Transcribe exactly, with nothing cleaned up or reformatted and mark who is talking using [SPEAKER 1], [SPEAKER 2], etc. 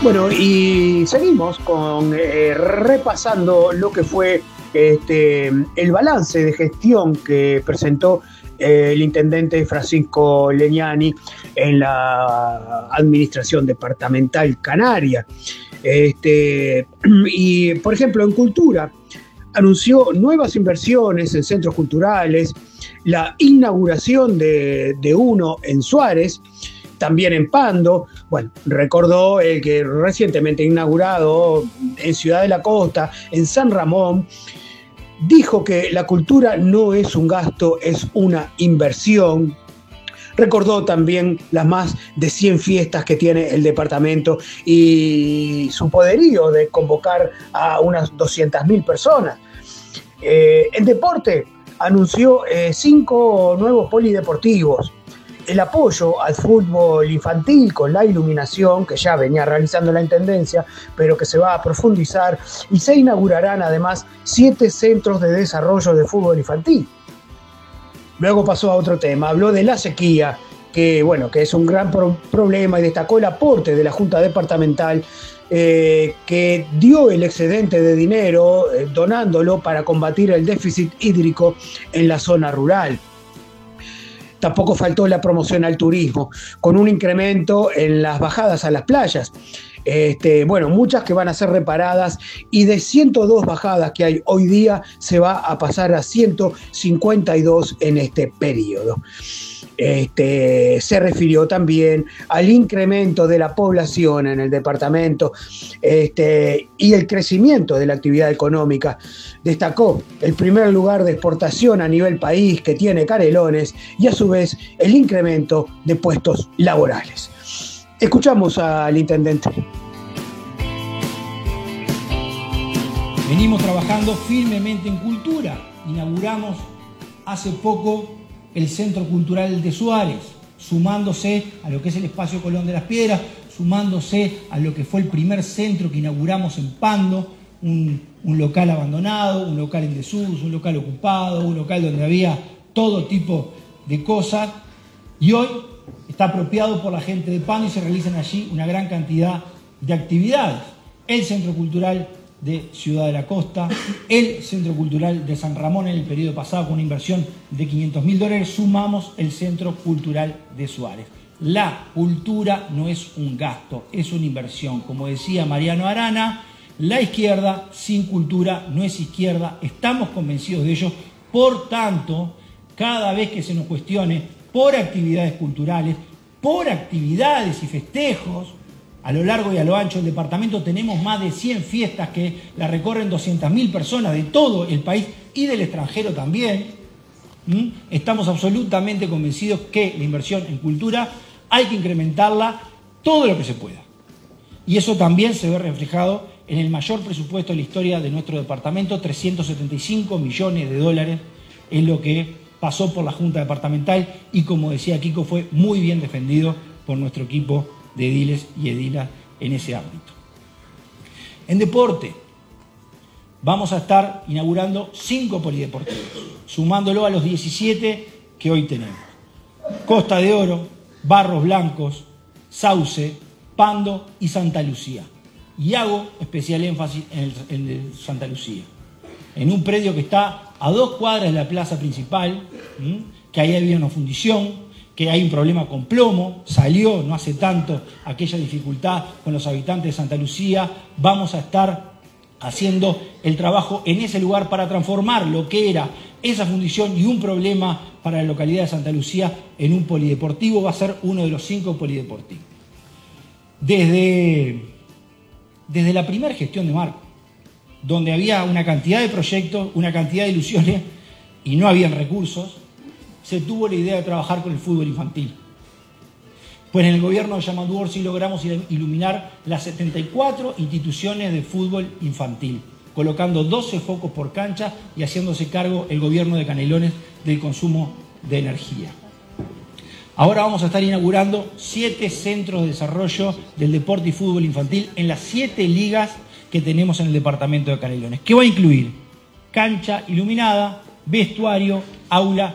[SPEAKER 1] Bueno, y seguimos con eh, repasando lo que fue este, el balance de gestión que presentó eh, el intendente Francisco Legnani en la administración departamental canaria. Este, y, por ejemplo, en cultura, anunció nuevas inversiones en centros culturales, la inauguración de, de uno en Suárez, también en Pando. Bueno, recordó el que recientemente inaugurado en Ciudad de la Costa, en San Ramón. Dijo que la cultura no es un gasto, es una inversión. Recordó también las más de cien fiestas que tiene el departamento y su poderío de convocar a unas doscientas mil personas. Eh, en deporte anunció eh, cinco nuevos polideportivos. El apoyo al fútbol infantil con la iluminación que ya venía realizando la Intendencia, pero que se va a profundizar, y se inaugurarán además siete centros de desarrollo de fútbol infantil. Luego pasó a otro tema, habló de la sequía, que, bueno, que es un gran pro- problema y destacó el aporte de la Junta Departamental eh, que dio el excedente de dinero eh, donándolo para combatir el déficit hídrico en la zona rural. Tampoco faltó la promoción al turismo, con un incremento en las bajadas a las playas. Este, bueno, muchas que van a ser reparadas, y de ciento dos bajadas que hay hoy día se va a pasar a ciento cincuenta y dos en este periodo. Este, se refirió también al incremento de la población en el departamento este, y el crecimiento de la actividad económica. Destacó el primer lugar de exportación a nivel país que tiene Canelones y a su vez el incremento de puestos laborales. Escuchamos al intendente.
[SPEAKER 2] Venimos trabajando firmemente en cultura. Inauguramos hace poco el Centro Cultural de Suárez, sumándose a lo que es el Espacio Colón de las Piedras, sumándose a lo que fue el primer centro que inauguramos en Pando, un, un local abandonado, un local en desuso, un local ocupado, un local donde había todo tipo de cosas, y hoy está apropiado por la gente de Pando y se realizan allí una gran cantidad de actividades. El Centro Cultural de Ciudad de la Costa, el Centro Cultural de San Ramón en el periodo pasado con una inversión de quinientos mil dólares, sumamos el Centro Cultural de Suárez. La cultura no es un gasto, es una inversión. Como decía Mariano Arana, la izquierda sin cultura no es izquierda, estamos convencidos de ello. Por tanto, cada vez que se nos cuestione por actividades culturales, por actividades y festejos, a lo largo y a lo ancho del departamento tenemos más de cien fiestas que la recorren doscientas mil personas de todo el país y del extranjero también. ¿Mm? Estamos absolutamente convencidos que la inversión en cultura hay que incrementarla todo lo que se pueda. Y eso también se ve reflejado en el mayor presupuesto de la historia de nuestro departamento, trescientos setenta y cinco millones de dólares es lo que pasó por la Junta Departamental y, como decía Kiko, fue muy bien defendido por nuestro equipo de ediles y edilas en ese ámbito. En deporte, vamos a estar inaugurando cinco polideportivos, sumándolo a los diecisiete que hoy tenemos. Costa de Oro, Barros Blancos, Sauce, Pando y Santa Lucía. Y hago especial énfasis en el, en el Santa Lucía, en un predio que está a dos cuadras de la plaza principal, ¿m? que ahí había una fundición, que hay un problema con plomo, salió no hace tanto aquella dificultad con los habitantes de Santa Lucía. Vamos a estar haciendo el trabajo en ese lugar para transformar lo que era esa fundición y un problema para la localidad de Santa Lucía en un polideportivo. Va a ser uno de los cinco polideportivos. Desde, desde la primera gestión de Marco, donde había una cantidad de proyectos, una cantidad de ilusiones y no habían recursos, se tuvo la idea de trabajar con el fútbol infantil. Pues en el gobierno de Yamandu Orsi logramos iluminar las setenta y cuatro instituciones de fútbol infantil, colocando doce focos por cancha y haciéndose cargo el gobierno de Canelones del consumo de energía. Ahora vamos a estar inaugurando siete centros de desarrollo del deporte y fútbol infantil en las siete ligas que tenemos en el departamento de Canelones, que va a incluir cancha iluminada, vestuario, aula